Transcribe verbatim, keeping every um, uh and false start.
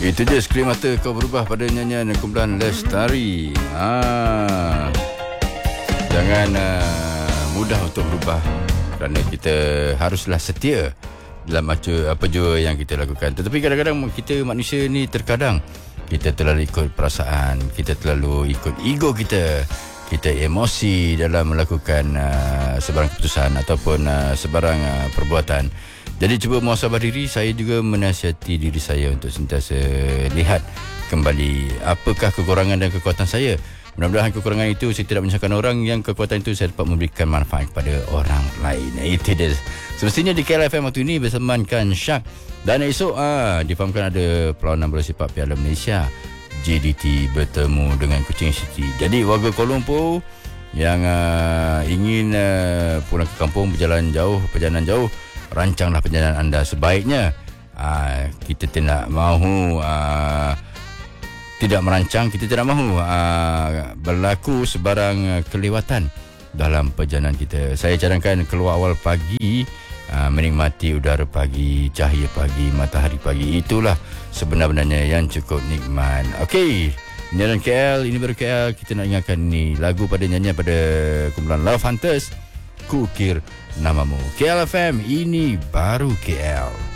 Itu je, Sekelip Mata Kau Berubah pada nyanyian kumpulan Lestari. ha. Jangan uh, mudah untuk berubah, kerana kita haruslah setia dalam apa, apa jua yang kita lakukan. Tetapi kadang-kadang kita manusia ni, terkadang kita terlalu ikut perasaan, kita terlalu ikut ego kita, kita emosi dalam melakukan uh, sebarang keputusan ataupun uh, sebarang uh, perbuatan. Jadi cuba muhasabah diri. Saya juga menasihati diri saya untuk sentiasa lihat kembali apakah kekurangan dan kekuatan saya. Mudah-mudahan kekurangan itu saya tidak menyusahkan orang, yang kekuatan itu saya dapat memberikan manfaat kepada orang lain. Itu dia. Semestinya di K L F M waktu ini bersemankan Syak. Dan esok ah, difahamkan ada perlawanan bola sepak Piala Malaysia. J D T bertemu dengan Kuching City. Jadi warga Kuala Lumpur yang uh, ingin uh, pulang ke kampung, berjalan jauh, perjalanan jauh, rancanglah perjalanan anda sebaiknya. Uh, kita tidak mahu uh, tidak merancang, kita tidak mahu uh, berlaku sebarang uh, kelewatan dalam perjalanan kita. Saya cadangkan keluar awal pagi, uh, menikmati udara pagi, cahaya pagi, matahari pagi. Itulah sebenar-benarnya yang cukup nikmat. Okey, Nyaran K L, ini baru K L. Kita nak ingatkan ni lagu pada nyanyian pada kumpulan Love Hunters, Ku Ukir Namamu. K L F M, ini baru K L.